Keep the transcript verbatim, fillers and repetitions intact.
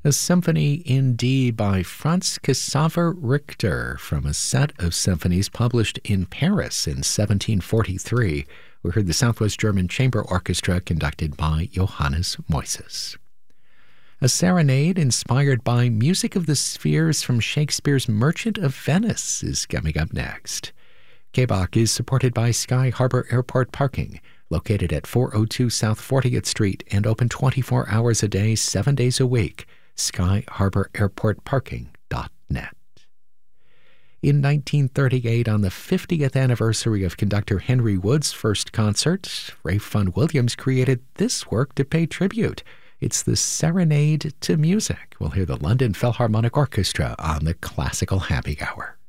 A Symphony in D by Franz Xaver Richter from a set of symphonies published in Paris in seventeen forty-three. We heard the Southwest German Chamber Orchestra conducted by Johannes Moises. A serenade inspired by music of the spheres from Shakespeare's Merchant of Venice is coming up next. K B O C is supported by Sky Harbor Airport Parking, located at four oh two South fortieth Street and open twenty-four hours a day, seven days a week. sky harbor airport parking dot net. In nineteen thirty-eight, on the fiftieth anniversary of conductor Henry Wood's first concert, Ralph Vaughan Williams created this work to pay tribute. It's the Serenade to Music. We'll hear the London Philharmonic Orchestra on the Classical Happy Hour.